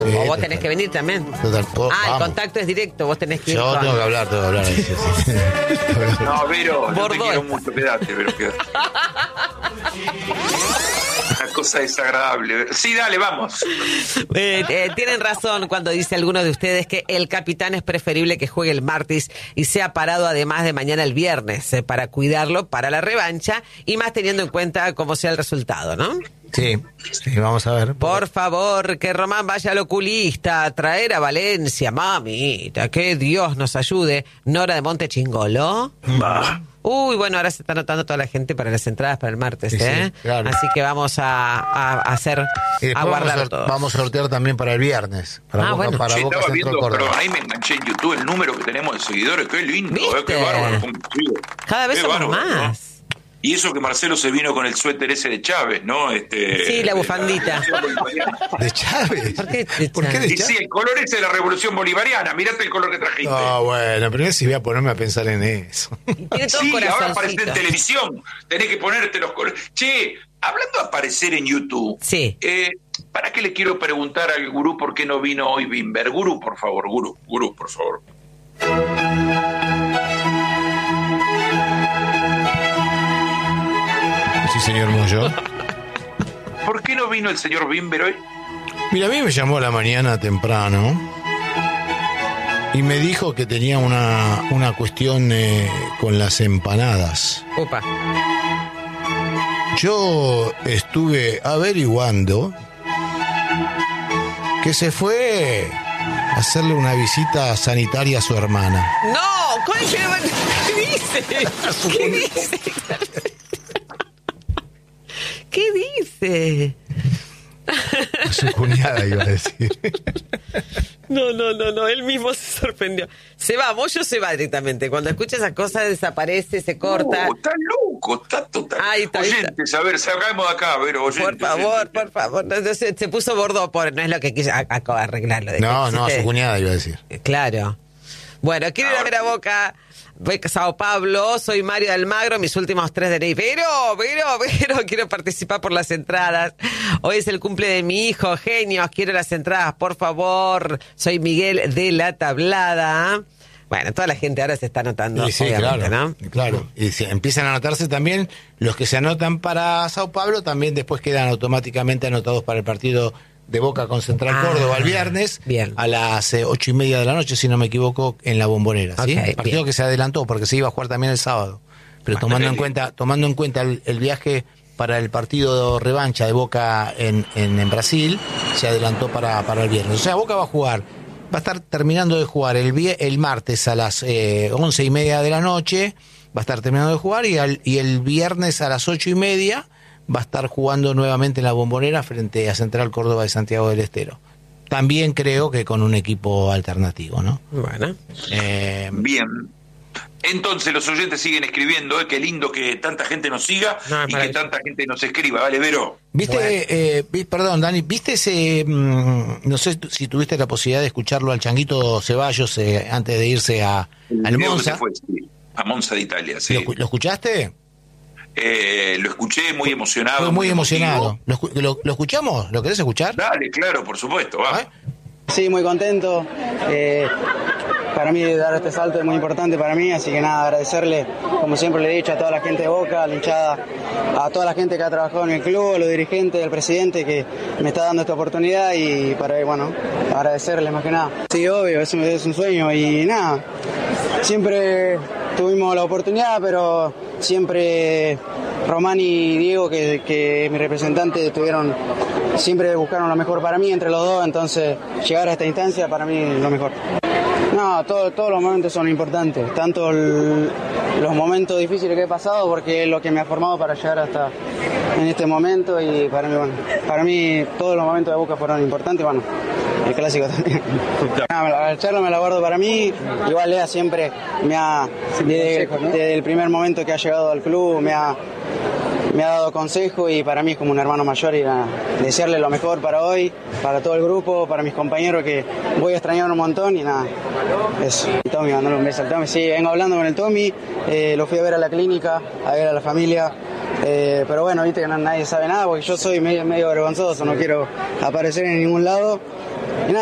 O vos tenés que venir también. Total, el contacto es directo, vos tenés que ir. Yo tengo que hablar ahí. Sí. No, Vero, yo te Bordón. quiero mucho, quédate, pero quédate. Una cosa desagradable. Sí, dale, vamos. Tienen razón cuando dice alguno de ustedes que el capitán es preferible que juegue el martes y sea parado además de mañana el viernes para cuidarlo para la revancha y más teniendo en cuenta cómo sea el resultado, ¿no? Sí, vamos a ver. Por favor, que Román vaya al oculista a traer a Valencia, mamita, que Dios nos ayude. Nora de Monte Chingolo. Va. Uy, bueno, ahora se está anotando toda la gente para las entradas para el martes, Sí, ¿eh? claro. Así que vamos a hacer, Y después a guardar todo. vamos a sortear también para el viernes. Para bueno. para Che, Boca estaba Central viendo, Córdoba. pero ahí me enganché en YouTube el número que tenemos de seguidores. Qué lindo, ¿Viste? qué bárbaro. Cada vez Qué somos bárbaro, ¿no? más. Y eso que Marcelo se vino con el suéter ese de Chávez, ¿no? Sí, la bufandita. ¿De Chávez? ¿Por qué de ¿Por qué de Y Chávez? sí, el color ese de la Revolución Bolivariana. Mirate el color que trajiste. No, bueno, primero si voy a ponerme a pensar en eso. Tiene todo Sí, ahora corazoncito. aparece en televisión. Tenés que ponerte los colores. Che, hablando de aparecer en YouTube. Sí. ¿Para qué le quiero preguntar al gurú por qué no vino hoy Bimber? Gurú, por favor, gurú, por favor. Sí, señor Moyo. ¿Por qué no vino el señor Bimber hoy? Mira, a mí me llamó a la mañana temprano y me dijo que tenía una cuestión con las empanadas. Opa. Yo estuve averiguando que se fue a hacerle una visita sanitaria a su hermana. No, ¿qué dice? ¿Qué dice? ¿Qué dice? A su cuñada, iba a decir. No, él mismo se sorprendió. Se va, Moyo se va directamente. Cuando escucha esas cosas desaparece, se corta. No, está loco, está total. Ahí está, Oyentes, a ver, salgamos de acá, a ver, oyentes. Por favor. No, se puso bordo, no es lo que quiso arreglarlo. No, a su cuñada iba a decir. Claro. Bueno, quiero ir a ver a Boca. Voy a Sao Pablo, soy Mario de Almagro, mis últimos 3 DNI. Pero, quiero participar por las entradas. Hoy es el cumple de mi hijo, genios, quiero las entradas, por favor. Soy Miguel de La Tablada. Bueno, toda la gente ahora se está anotando, Sí, obviamente, claro, ¿no? claro. Y si empiezan a anotarse también, los que se anotan para Sao Paulo también después quedan automáticamente anotados para el partido de Boca con Central Córdoba el viernes bien. a las 8:30 de la noche, si no me equivoco, en la Bombonera, ¿sí? Okay, Partido bien. que se adelantó porque se iba a jugar también el sábado. Pero tomando en cuenta el viaje para el partido de revancha de Boca en Brasil, se adelantó para el viernes. O sea, Boca va a estar terminando de jugar el martes a las 11:30 de la noche, va a estar terminando de jugar y el viernes a las 8:30 va a estar jugando nuevamente en la Bombonera frente a Central Córdoba de Santiago del Estero. También creo que con un equipo alternativo, ¿no? Bueno. Bien. Entonces los oyentes siguen escribiendo, qué lindo que tanta gente nos siga y que tanta gente nos escriba. Vale, Vero. ¿Viste, perdón, Dani, viste ese, no sé si tuviste la posibilidad de escucharlo al Changuito Ceballos antes de irse al Monza? A Monza de Italia, sí. ¿Lo escuchaste? Lo escuché muy emocionado. Fue muy emocionado. ¿Lo escuchamos? ¿Lo querés escuchar? Dale, claro, por supuesto, va. Sí, muy contento. Para mí dar este salto es muy importante para mí, así que nada, agradecerle, como siempre le he dicho, a toda la gente de Boca, a la hinchada, a toda la gente que ha trabajado en el club, a los dirigentes, al presidente que me está dando esta oportunidad y para, bueno, agradecerles más que nada. Sí, obvio, es un sueño y nada, siempre tuvimos la oportunidad, pero siempre Román y Diego, que mi representante, siempre buscaron lo mejor para mí entre los dos, entonces llegar a esta instancia para mí es lo mejor. No, todos los momentos son importantes, tanto los momentos difíciles que he pasado, porque es lo que me ha formado para llegar hasta en este momento, y para mí todos los momentos de Boca fueron importantes, bueno, el clásico también. La charla me la guardo para mí, igual Lea siempre desde el primer momento que ha llegado al club me ha dado consejo, y para mí es como un hermano mayor, y desearle lo mejor para hoy, para todo el grupo, para mis compañeros, que voy a extrañar un montón, y nada, eso. Tommy, mandale un beso al Tommy. Sí, vengo hablando con el Tommy, lo fui a ver a la clínica, a ver a la familia, pero bueno, viste que nadie sabe nada, porque yo soy medio vergonzoso, no quiero aparecer en ningún lado,